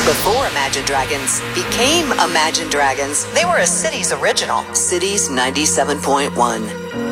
Before Imagine Dragons became Imagine Dragons, they were a Cities original. Cities 97.1.